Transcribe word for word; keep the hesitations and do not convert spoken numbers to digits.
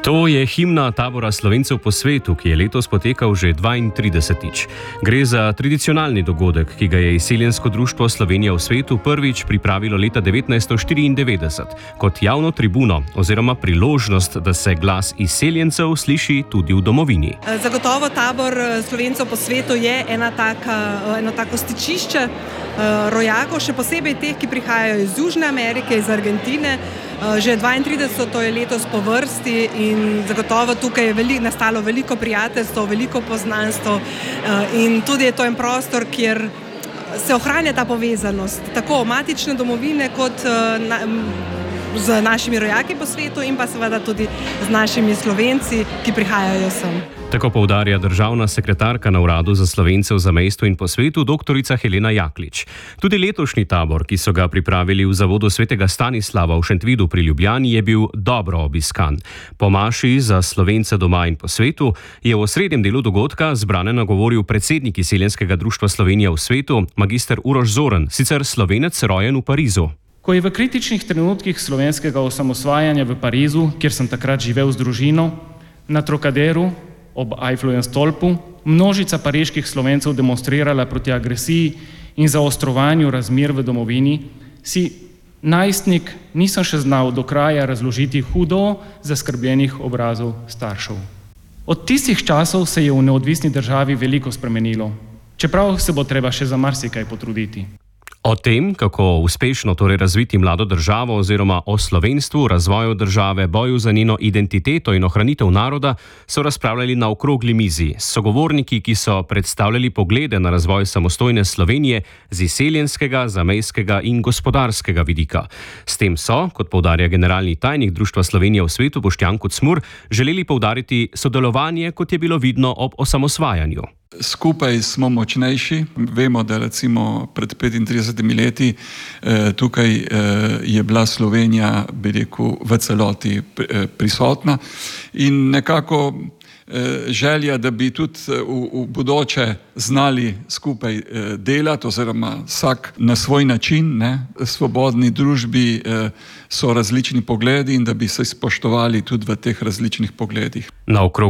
To je himna tabora Slovencev po svetu, ki je letos potekal že dvaintridesetič. Gre za tradicionalni dogodek, ki ga je Izseljensko društvo Slovenija v svetu prvič pripravilo leta devetnajststo štiriindevetdeset kot javno tribuno oziroma priložnost, da se glas izseljencev sliši tudi v domovini. Zagotovo tabor Slovencev po svetu je ena taka, eno tako stičišče rojakov, še posebej teh, ki prihajajo iz Južne Amerike, iz Argentine. Že dvaintrideseto je letos po vrsti in zagotovo tukaj je veliko, nastalo veliko prijateljstvo, veliko poznanstvo in tudi je to en prostor, kjer se ohranja ta povezanost, tako matične domovine kot na, z našimi rojaki po svetu in pa seveda tudi z našimi Slovenci, ki prihajajo sem. Tako poudarja državna sekretarka na Uradu za Slovence v zamejstvu in po svetu doktorica Helena Jaklič. Tudi letošnji tabor, ki so ga pripravili v zavodu svetega Stanislava v Šentvidu pri Ljubljani, je bil dobro obiskan. Po maši za Slovence doma in po svetu je v osrednjem delu dogodka zbrane nagovoril predsednik Izseljenskega društva Slovenija v svetu, magister Uroš Zorn, sicer Slovenec rojen v Parizu. Ko je v kritičnih trenutkih slovenskega osamosvajanja v Parizu, kjer sem takrat živel z družino, na Trocaderu, ob Eifflovem stolpu, množica pariških Slovencev demonstrirala proti agresiji in zaostrovanju razmer v domovini, si najstnik nisem še znal do kraja razložiti hudo zaskrbljenih obrazov staršev. Od tistih časov se je v neodvisni državi veliko spremenilo, čeprav se bo treba še za marsikaj potruditi. O tem, kako uspešno torej razviti mlado državo oziroma o slovenstvu, razvoju države, boju za njeno identiteto in ohranitev naroda, so razpravljali na okrogli mizi s sogovorniki, ki so predstavljali poglede na razvoj samostojne Slovenije z izseljenskega, zamejskega in gospodarskega vidika. S tem so, kot poudarja generalni tajnik Društva Slovenija v svetu Boštjan Kucmur, želeli poudariti sodelovanje, kot je bilo vidno ob osamosvajanju. Skupaj smo močnejši. Vemo, da recimo pred petintridesetimi leti eh, tukaj eh, je bila Slovenija, bi rekel, v celoti eh, prisotna in nekako eh, želja, da bi tudi v, v bodoče znali skupaj eh, delati oziroma vsak na svoj način, ne, v svobodni družbi eh, so različni pogledi in da bi se spoštovali tudi v teh različnih pogledih. Na okrog